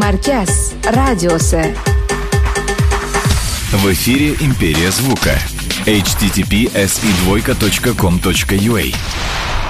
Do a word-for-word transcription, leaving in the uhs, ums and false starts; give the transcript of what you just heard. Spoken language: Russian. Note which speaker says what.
Speaker 1: Маркез, Радиосе.
Speaker 2: В эфире «Империя звука». эйч ти ти пи эс и двойка точка ком точка ю а.